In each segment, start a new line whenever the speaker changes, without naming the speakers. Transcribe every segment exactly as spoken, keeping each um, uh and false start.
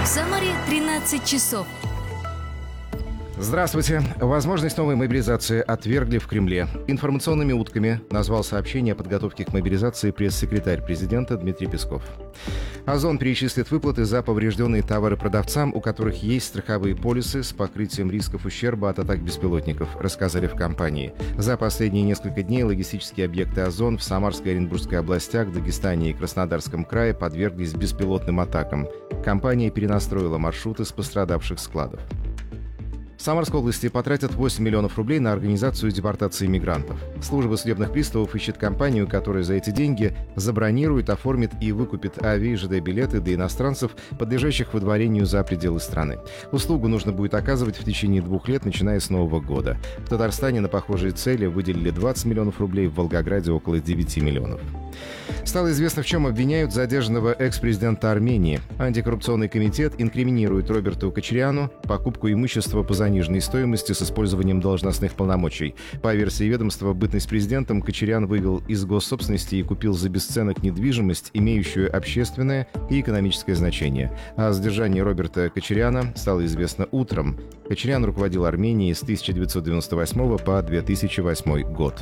Самаре тринадцать часов.
Здравствуйте. Возможность новой мобилизации отвергли в Кремле. Информационными утками назвал сообщение о подготовке к мобилизации пресс-секретарь президента Дмитрий Песков. Озон перечислит выплаты за поврежденные товары продавцам, у которых есть страховые полисы с покрытием рисков ущерба от атак беспилотников, рассказали в компании. За последние несколько дней логистические объекты Озон в Самарской и Оренбургской областях, Дагестане и Краснодарском крае подверглись беспилотным атакам. Компания перенастроила маршруты с пострадавших складов. В Самарской области потратят восемь миллионов рублей на организацию депортации мигрантов. Служба судебных приставов ищет компанию, которая за эти деньги забронирует, оформит и выкупит ави- и ЖД-билеты для иностранцев, подлежащих выдворению за пределы страны. Услугу нужно будет оказывать в течение двух лет, начиная с Нового года. В Татарстане на похожие цели выделили двадцать миллионов рублей, в Волгограде около девяти миллионов. Стало известно, в чем обвиняют задержанного экс-президента Армении. Антикоррупционный комитет инкриминирует Роберту Кочаряну покупку имущества по заниженной стоимости с использованием должностных полномочий. По версии ведомства, бытность президентом Кочарян вывел из госсобственности и купил за бесценок недвижимость, имеющую общественное и экономическое значение. О задержании Роберта Кочаряна стало известно утром. Кочарян руководил Арменией с тысяча девятьсот девяносто восьмого по две тысячи восьмой год.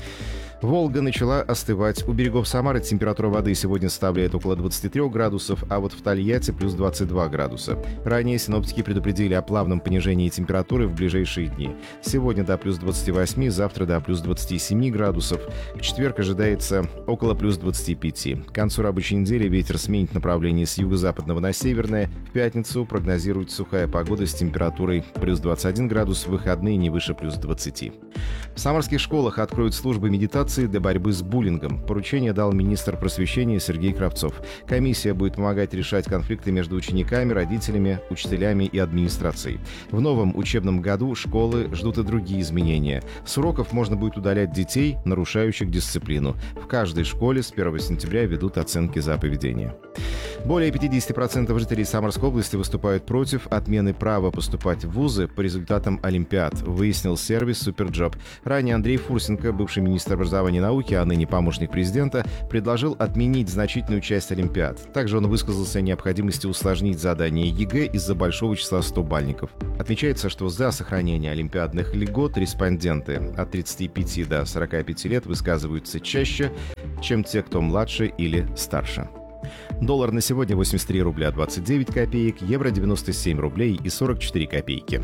Волга начала остывать. У берегов Самары температура воды сегодня составляет около двадцати трёх градусов, а вот в Тольятти плюс двадцать два градуса. Ранее синоптики предупредили о плавном понижении температуры в ближайшие дни. Сегодня до плюс двадцати восьми, завтра до плюс двадцати семи градусов. В четверг ожидается около плюс двадцати пяти. К концу рабочей недели ветер сменит направление с юго-западного на северное. В пятницу прогнозируется сухая погода с температурой плюс двадцать один градус, в выходные не выше плюс двадцати. В самарских школах откроют службы медитации для борьбы с буллингом. Поручение дал министр просвещения Сергей Кравцов. Комиссия будет помогать решать конфликты между учениками, родителями, учителями и администрацией. В новом учебном году школы ждут и другие изменения. С уроков можно будет удалять детей, нарушающих дисциплину. В каждой школе с первого сентября ведут оценки за поведение. Более пятьдесят процентов жителей Самарской области выступают против отмены права поступать в вузы по результатам олимпиад, выяснил сервис «Суперджоп». Ранее Андрей Фурсенко, бывший министр образования и науки, а ныне помощник президента, предложил отменить значительную часть олимпиад. Также он высказался о необходимости усложнить задание ЕГЭ из-за большого числа стобальников. Отмечается, что за сохранение олимпиадных льгот респонденты от тридцати пяти до сорока пяти лет высказываются чаще, чем те, кто младше или старше. Доллар на сегодня восемьдесят три рубля двадцать девять копеек, евро девяносто семь рублей и сорок четыре копейки.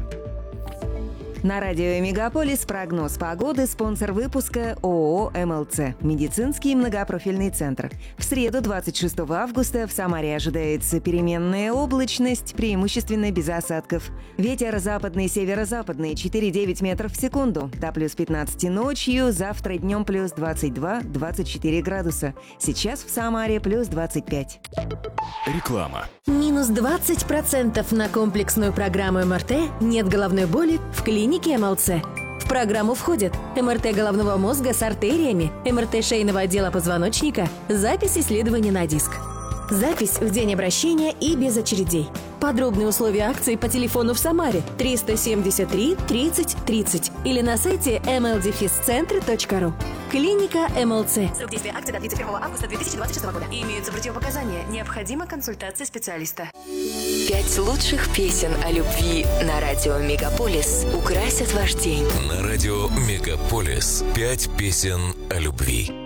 На радио «Мегаполис» прогноз погоды, спонсор выпуска ООО «МЛЦ» – медицинский многопрофильный центр. В среду, двадцать шестого августа, в Самаре ожидается переменная облачность, преимущественно без осадков. Ветер западный, северо-западный – четыре и девять метров в секунду, до плюс пятнадцати ночью, завтра днем плюс двадцать два - двадцать четыре градуса. Сейчас в Самаре плюс двадцать пять.
Реклама.
Минус двадцать процентов на комплексную программу эм эр тэ «Нет головной боли» в клинике МЛЦ. В программу входят эм эр тэ головного мозга с артериями, эм эр тэ шейного отдела позвоночника, запись исследования на диск. Запись в день обращения и без очередей. Подробные условия акции по телефону в Самаре триста семьдесят три тридцать тридцать или на сайте эм эл дефис центр точка ру. Клиника МЛЦ.
Срок действия акции до тридцать первого августа две тысячи двадцать шестого года. Имеются противопоказания. Необходима консультация специалиста.
Пять лучших песен о любви на радио «Мегаполис» украсят ваш день.
На радио «Мегаполис» пять песен о любви.